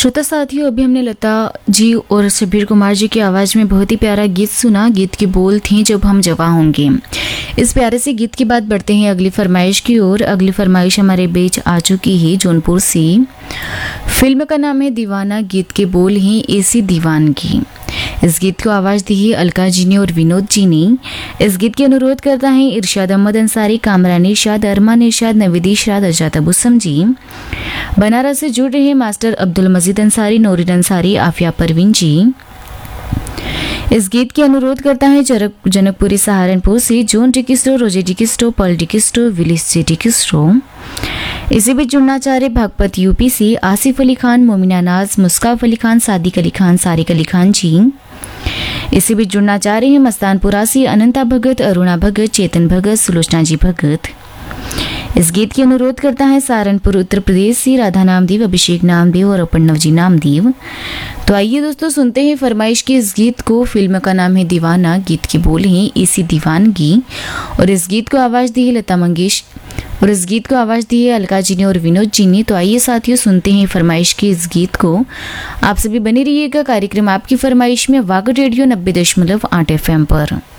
श्रोता साथियों, अभी हमने लता जी और शब्बीर कुमार जी की आवाज़ में बहुत ही प्यारा गीत सुना। गीत के बोल थे जब हम जवां होंगे। इस प्यारे से गीत के बाद बढ़ते हैं अगली फरमाइश की ओर। अगली फरमाइश हमारे बीच आ चुकी है जौनपुर से। फिल्म का नाम है दीवाना, गीत के बोल हैं ऐसी दीवानगी। इस गीत को आवाज़ दी है अलका जी ने और विनोद जी ने। इस गीत के अनुरोध करता है इरशाद अहमद अंसारी, कामरान इरशाद, अरमान इरशाद, नवीद इरशाद, अजात अबुसम जी। बनारस से जुड़ रहे मास्टर अब्दुल मजीद अंसारी, नूरिन अंसारी, आफिया परवीन जी। इस गीत के अनुरोध करता है जनकपुरी सहारनपुर से जॉन डिकिस्टो, रोजे डिकिस्टो, पल डिकिस्टो, विलिस जी डिकिस्टो। इसी बीच जुड़ना चाह रहे भागपत यूपी से आसिफ अली खान, मोमिना नाज, मुस्काफ अली खान, सादिक अली खान, सारिक अली खान जी। इसी बीच जुड़ना चाह रहे हैं मस्तानपुरा से अनंता भगत, अरुणा भगत, चेतन भगत, सुलोचना जी भगत। इस गीत के अनुरोध करता है सहारनपुर उत्तर प्रदेश से राधा नामदेव, अभिषेक नामदेव और अपन्नव जी नामदेव। तो आइए दोस्तों सुनते हैं फरमाइश के इस गीत को। फिल्म का नाम है दीवाना, गीत के बोल हैं ऐसी दीवानगी। और इस गीत को आवाज़ दी है लता मंगेशकर और इस गीत को आवाज़ दी है अलका जी ने और विनोद जी ने। तो आइए साथियों सुनते हैं फरमाइश के इस गीत को। आप सभी बने रहिएगा कार्यक्रम आपकी फरमाइश में वागड़ रेडियो 90.8 FM पर।